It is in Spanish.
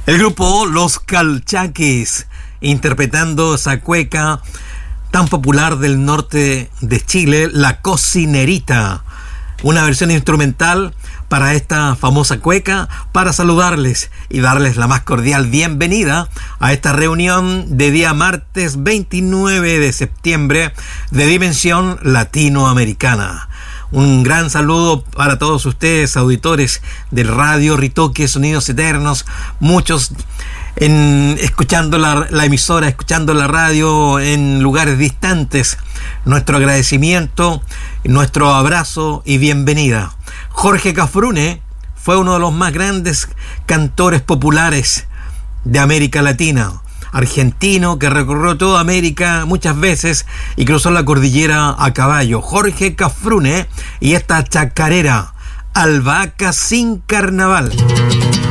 El grupo Los Calchaquis, interpretando esa cueca tan popular del norte de Chile, La Cocinerita. Una versión instrumental para esta famosa cueca, para saludarles y darles la más cordial bienvenida a esta reunión de día martes 29 de septiembre de Dimensión Latinoamericana. Un gran saludo para todos ustedes, auditores del Radio Ritoque, Sonidos Eternos, muchos escuchando la emisora, escuchando la radio en lugares distantes. Nuestro agradecimiento, nuestro abrazo y bienvenida. Jorge Cafrune fue uno de los más grandes cantores populares de América Latina, argentino que recorrió toda América muchas veces y cruzó la cordillera a caballo. Jorge Cafrune y esta chacarera, Albahaca sin Carnaval.